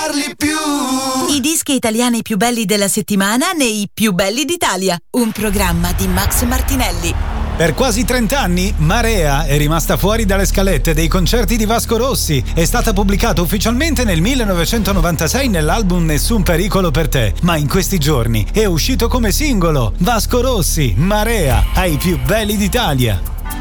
parli più. I dischi italiani più belli della settimana nei Più belli d'Italia, un programma di Max Martinelli. Per quasi 30 anni Marea è rimasta fuori dalle scalette dei concerti di Vasco Rossi. È stata pubblicata ufficialmente nel 1996 nell'album Nessun pericolo per te, ma in questi giorni è uscito come singolo Vasco Rossi, Marea, ai Più belli d'Italia.